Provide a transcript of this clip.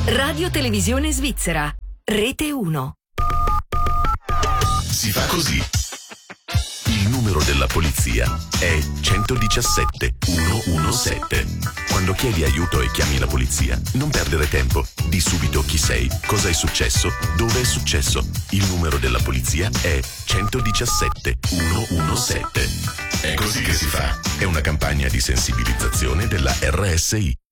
Radio Televisione Svizzera, Rete 1. Si fa così. Il numero della polizia è 117 117. Quando chiedi aiuto e chiami la polizia, non perdere tempo. Di subito chi sei, cosa è successo, dove è successo. Il numero della polizia è 117 117. È così che si fa. È una campagna di sensibilizzazione della RSI.